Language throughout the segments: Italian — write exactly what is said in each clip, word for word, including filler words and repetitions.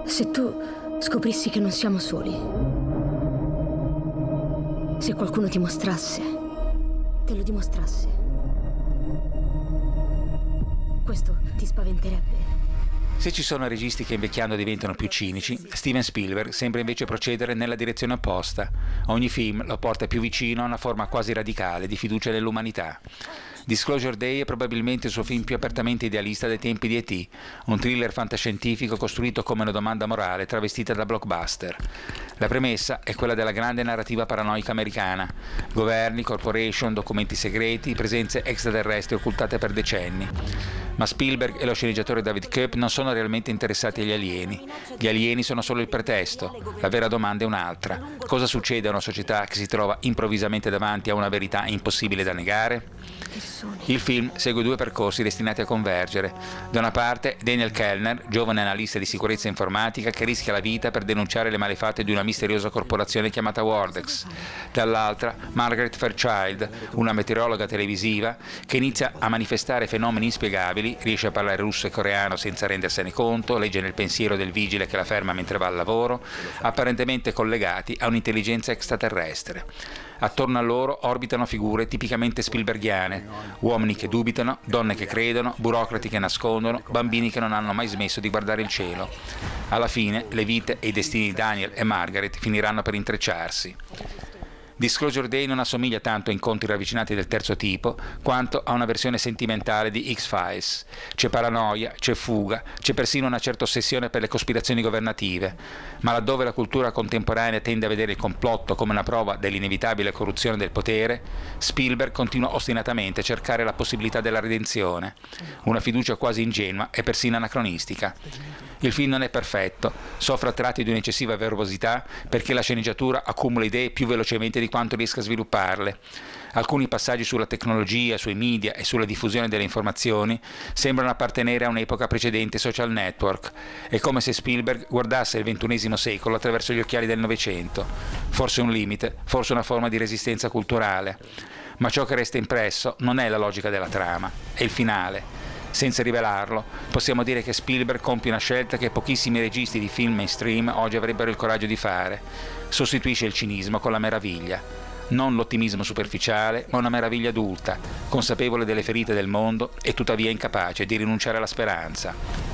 Se tu scoprissi che non siamo soli, se qualcuno ti mostrasse, te lo dimostrasse, questo ti spaventerebbe? Se ci sono registi che invecchiando diventano più cinici, Steven Spielberg sembra invece procedere nella direzione opposta. Ogni film lo porta più vicino a una forma quasi radicale di fiducia nell'umanità. Disclosure Day è probabilmente il suo film più apertamente idealista dai tempi di E T, un thriller fantascientifico costruito come una domanda morale travestita da blockbuster. La premessa è quella della grande narrativa paranoica americana: governi, corporation, documenti segreti, presenze extraterrestri occultate per decenni. Ma Spielberg e lo sceneggiatore David Koepp non sono realmente interessati agli alieni. Gli alieni sono solo il pretesto. La vera domanda è un'altra: cosa succede a una società che si trova improvvisamente davanti a una verità impossibile da negare? Il film segue due percorsi destinati a convergere. Da una parte Daniel Kellner, giovane analista di sicurezza informatica che rischia la vita per denunciare le malefatte di una misteriosa corporazione chiamata Wordex. Dall'altra Margaret Fairchild, una meteorologa televisiva che inizia a manifestare fenomeni inspiegabili, riesce a parlare russo e coreano senza rendersene conto, legge nel pensiero del vigile che la ferma mentre va al lavoro, apparentemente collegati a un'intelligenza extraterrestre. Attorno a loro orbitano figure tipicamente spielberghiane: uomini che dubitano, donne che credono, burocrati che nascondono, bambini che non hanno mai smesso di guardare il cielo. Alla fine le vite e i destini di Daniel e Margaret finiranno per intrecciarsi. Disclosure Day non assomiglia tanto a Incontri ravvicinati del terzo tipo quanto a una versione sentimentale di X-Files. C'è paranoia, c'è fuga, c'è persino una certa ossessione per le cospirazioni governative, ma laddove la cultura contemporanea tende a vedere il complotto come una prova dell'inevitabile corruzione del potere, Spielberg continua ostinatamente a cercare la possibilità della redenzione, una fiducia quasi ingenua e persino anacronistica. Il film non è perfetto, soffre a tratti di un'eccessiva verbosità perché la sceneggiatura accumula idee più velocemente di quanto riesca a svilupparle. Alcuni passaggi sulla tecnologia, sui media e sulla diffusione delle informazioni sembrano appartenere a un'epoca precedente ai social network. È come se Spielberg guardasse il ventunesimo secolo attraverso gli occhiali del Novecento. Forse un limite, forse una forma di resistenza culturale. Ma ciò che resta impresso non è la logica della trama, è il finale. Senza rivelarlo, possiamo dire che Spielberg compie una scelta che pochissimi registi di film mainstream oggi avrebbero il coraggio di fare. Sostituisce il cinismo con la meraviglia. Non l'ottimismo superficiale, ma una meraviglia adulta, consapevole delle ferite del mondo e tuttavia incapace di rinunciare alla speranza.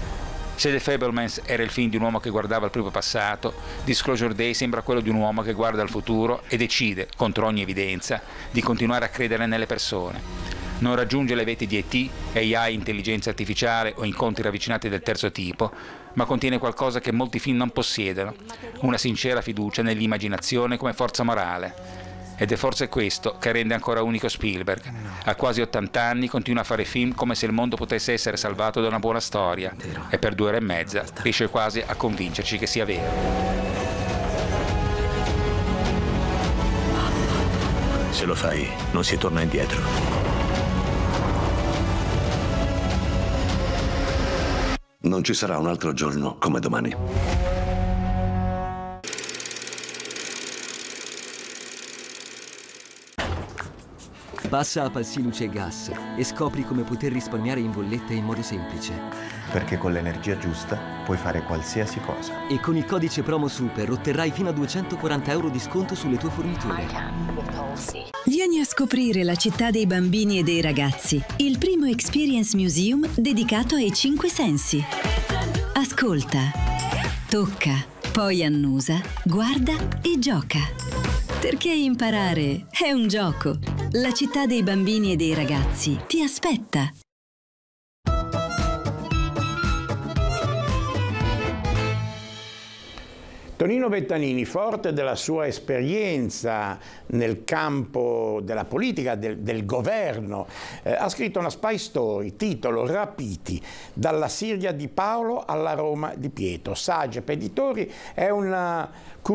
Se The Fabelmans era il film di un uomo che guardava al proprio passato, Disclosure Day sembra quello di un uomo che guarda al futuro e decide, contro ogni evidenza, di continuare a credere nelle persone. Non raggiunge le veti di E T, A I, intelligenza artificiale o incontri ravvicinati del terzo tipo, ma contiene qualcosa che molti film non possiedono, una sincera fiducia nell'immaginazione come forza morale. Ed è forse questo che rende ancora unico Spielberg. A quasi ottanta anni continua a fare film come se il mondo potesse essere salvato da una buona storia, e per due ore e mezza riesce quasi a convincerci che sia vero. Se lo fai, non si torna indietro. Non ci sarà un altro giorno come domani. Passa a Palsy Luce e Gas e scopri come poter risparmiare in bolletta in modo semplice. Perché con l'energia giusta puoi fare qualsiasi cosa. E con il codice promo SUPER otterrai fino a duecentoquaranta euro di sconto sulle tue forniture. Vieni a scoprire la città dei bambini e dei ragazzi, il primo Experience Museum dedicato ai cinque sensi. Ascolta, tocca, poi annusa, guarda e gioca. Perché imparare è un gioco. La città dei bambini e dei ragazzi ti aspetta. Tonino Bettanini, forte della sua esperienza nel campo della politica, del, del governo, eh, ha scritto una spy story, titolo Rapiti, dalla Siria di Paolo alla Roma di Pietro. Sagep Editori è una